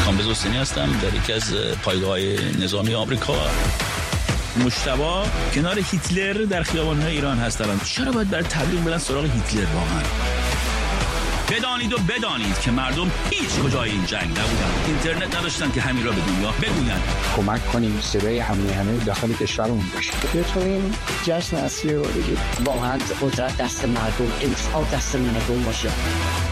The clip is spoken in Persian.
کامبیز حسینی هستم در یکی از پایگاه‌های نظامی آمریکا. مجتبی کنار هیتلر در خیابان‌های ایران هستند. چرا باید برای تبلیغ برن سراغ هیتلر واقعا؟ بدانید که مردم هیچ کجای این جنگ نبودن. اینترنت نداشتن که همین را به دنیا بگویند. کمک کنیم صدای همه داخل کشورمون باشه. بتونیم جشن اصلی رو بگیریم. واقعا قدرت دست مردم، انتخاب دست مردم باشه.